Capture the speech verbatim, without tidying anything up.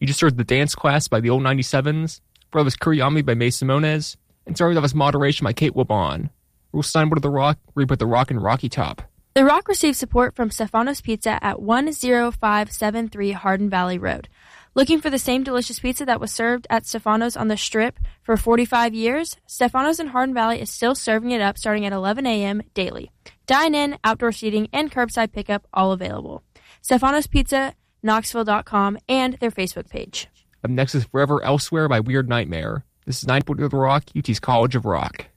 You just heard The Dance Class by the Old ninety-sevens, before that was Kuriyami by May Simones, and sorry, that was Moderation by Kate Wabon. Rule Steinwood of the Rock, where we put the rock in Rocky Top. The Rock received support from Stefano's Pizza at one oh five seven three Hardin Valley Road. Looking for the same delicious pizza that was served at Stefano's on the Strip for forty-five years? Stefano's in Hardin Valley is still serving it up starting at eleven a.m. daily. Dine-in, outdoor seating, and curbside pickup all available. Stefano's Pizza, Knoxville dot com, and their Facebook page. Up next is Forever Elsewhere by Weird Nightmare. This is nine point two The Rock, U T's College of Rock.